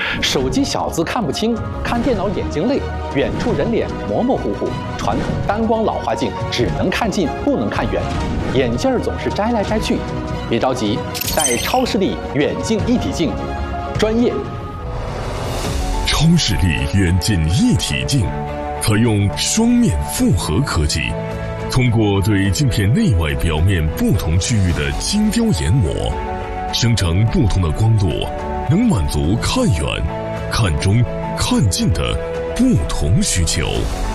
手机小字看不清，看电脑眼睛累，远处人脸模模糊糊，传统单光老花镜只能看近不能看远，眼镜儿总是摘来摘去。别着急，戴超视力远近一体镜，专业。 超视力远近一体镜采用双面复合科技，通过对镜片内外表面不同区域的精雕研磨，生成不同的光度，能满足看远、看中、看近的不同需求。